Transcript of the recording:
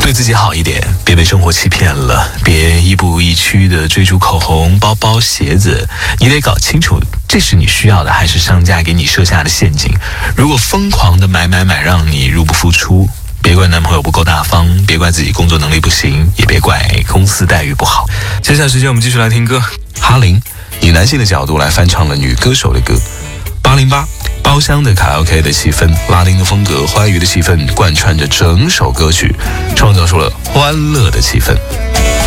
对自己好一点，别被生活欺骗了，别亦步亦趋的追逐口红、包包、鞋子。你得搞清楚，这是你需要的，还是商家给你设下的陷阱。如果疯狂的买，让你入不敷出，别怪男朋友不够大方，别怪自己工作能力不行，也别怪公司待遇不好。接下来时间我们继续来听歌，哈林以男性的角度来翻唱了女歌手的歌。808包厢的卡拉 OK 的气氛，拉丁的风格，欢愉的气氛贯穿着整首歌曲，创造出了欢乐的气氛。